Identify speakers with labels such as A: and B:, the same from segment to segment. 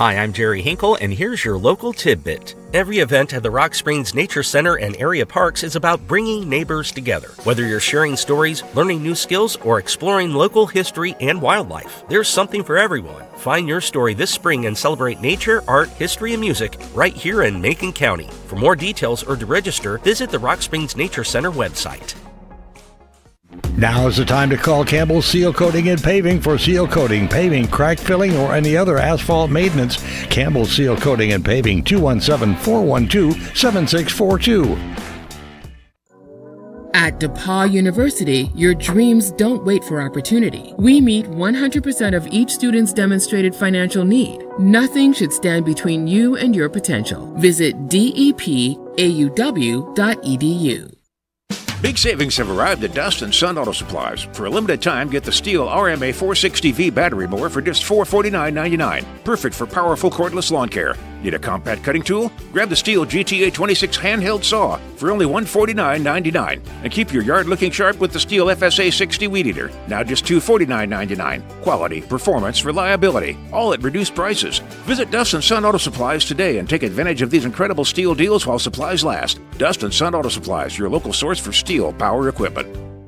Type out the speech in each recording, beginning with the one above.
A: Hi, I'm Jerry Hinkle, and here's your local tidbit. Every event at the Rock Springs Nature Center and area parks is about bringing neighbors together. Whether you're sharing stories, learning new skills, or exploring local history and wildlife, there's something for everyone. Find your story this spring and celebrate nature, art, history, and music right here in Macon County. For more details or to register, visit the Rock Springs Nature Center website.
B: Now is the time to call Campbell Seal Coating and Paving for seal coating, paving, crack filling, or any other asphalt maintenance. Campbell Seal Coating and Paving, 217-412-7642.
C: At DePauw University, your dreams don't wait for opportunity. We meet 100% of each student's demonstrated financial need. Nothing should stand between you and your potential. Visit depauw.edu.
D: Big savings have arrived at Dust and Sun Auto Supplies. For a limited time, get the Stihl RMA 460V battery mower for just $449.99. Perfect for powerful cordless lawn care. Need a compact cutting tool? Grab the Stihl GTA 26 handheld saw for only $149.99. And keep your yard looking sharp with the Stihl FSA 60 weed eater. Now just $249.99. Quality, performance, reliability, all at reduced prices. Visit Dust and Sun Auto Supplies today and take advantage of these incredible Stihl deals while supplies last. Dust and Sun Auto Supplies, your local source for Stihl power equipment.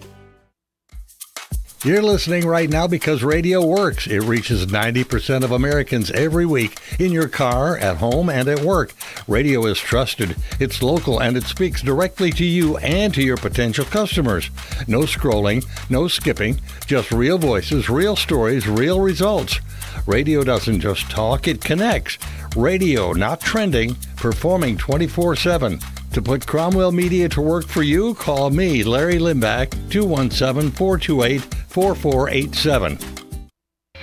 B: You're listening right now because radio works. It reaches 90% of Americans every week in your car, at home, and at work. Radio is trusted, it's local, and it speaks directly to you and to your potential customers. No scrolling, no skipping, just real voices, real stories, real results. Radio doesn't just talk, it connects. Radio, not trending, performing 24/7. To put Cromwell Media to work for you, call me, Larry Limbach, 217-428-4487.